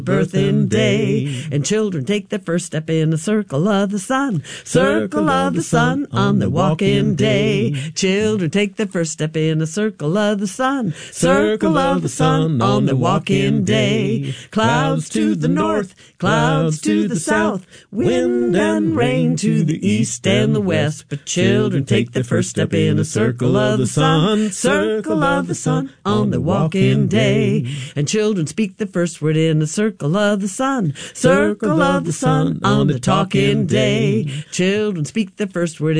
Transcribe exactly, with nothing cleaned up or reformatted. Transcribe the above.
birthing day, and children take their first step in the circle of the sun. Circle of the sun on their walking day. Children take their first step in the circle of the sun. Circle of the sun on their walking day. Clouds to the north, clouds to the south, wind and rain to the east and the west. But children take their first step in the circle of the sun. Circle of the sun on their walking day, and children speak the first word in the circle of the sun. Circle of the sun on the talking day. Children speak the first word